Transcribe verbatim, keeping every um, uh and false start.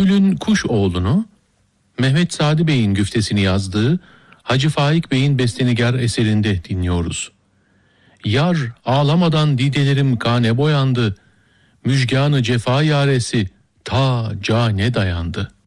Kül'ün Kuş Oğlu'nu Mehmet Sadi Bey'in güftesini yazdığı Hacı Faik Bey'in bestenigar eserinde dinliyoruz. Yar ağlamadan didelerim kane boyandı, müjganı cefa yaresi ta cane dayandı.